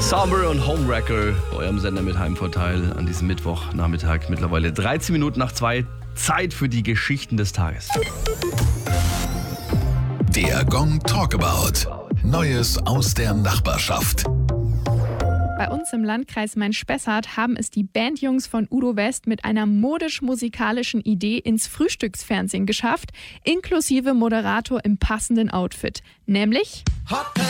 Summer und Homewrecker, eurem Sender mit Heimvorteil an diesem Mittwochnachmittag, mittlerweile 13 Minuten nach 2. Zeit für die Geschichten des Tages. Der Gong Talkabout. Neues aus der Nachbarschaft. Bei uns im Landkreis Main-Spessart haben es die Bandjungs von Udo West mit einer modisch-musikalischen Idee ins Frühstücksfernsehen geschafft, inklusive Moderator im passenden Outfit, nämlich